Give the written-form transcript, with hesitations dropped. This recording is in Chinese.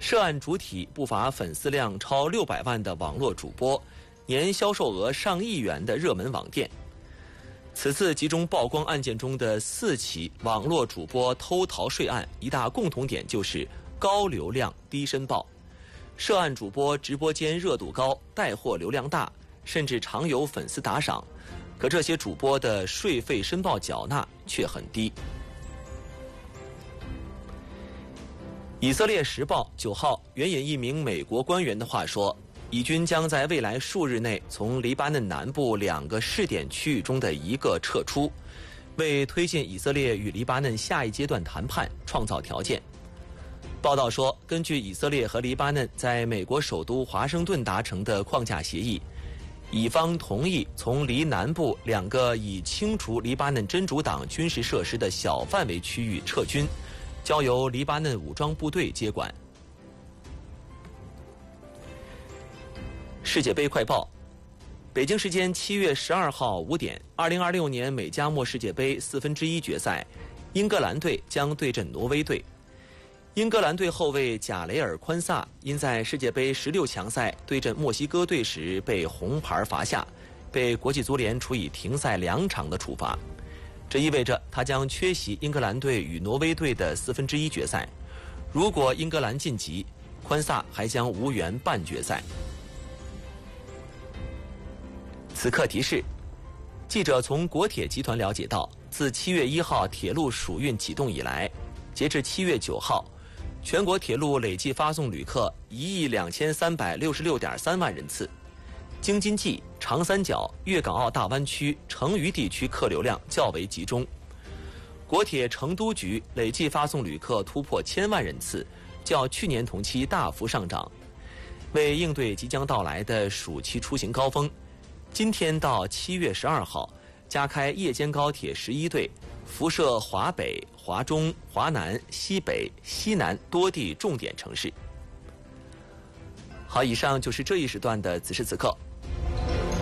涉案主体不乏粉丝量超600万的网络主播，年销售额上亿元的热门网店。此次集中曝光案件中的4起网络主播偷逃税案，一大共同点就是高流量低申报。涉案主播直播间热度高，带货流量大，甚至常有粉丝打赏，可这些主播的税费申报缴纳却很低。以色列时报9号援引一名美国官员的话说，以军将在未来数日内从黎巴嫩南部2个试点区域中的一个撤出，为推进以色列与黎巴嫩下一阶段谈判创造条件。报道说，根据以色列和黎巴嫩在美国首都华盛顿达成的框架协议，以方同意从黎南部2个已清除黎巴嫩真主党军事设施的小范围区域撤军，交由黎巴嫩武装部队接管。世界杯快报，北京时间7月12号5点，2026年美加墨世界杯1/4决赛，英格兰队将对阵挪威队。英格兰队后卫贾雷尔·宽萨因在世界杯16强赛对阵墨西哥队时被红牌罚下，被国际足联处以停赛2场的处罚。这意味着他将缺席英格兰队与挪威队的1/4决赛。如果英格兰晋级，宽萨还将无缘半决赛。此刻提示：记者从国铁集团了解到，自7月1号铁路暑运启动以来，截至7月9号，全国铁路累计发送旅客12366.3万人次。京津冀、长三角、粤港澳大湾区、成渝地区客流量较为集中。国铁成都局累计发送旅客突破1000万人次，较去年同期大幅上涨。为应对即将到来的暑期出行高峰，今天到7月12号，加开夜间高铁11对，辐射华北、华中、华南、西北、西南多地重点城市。好，以上就是这一时段的此时此刻。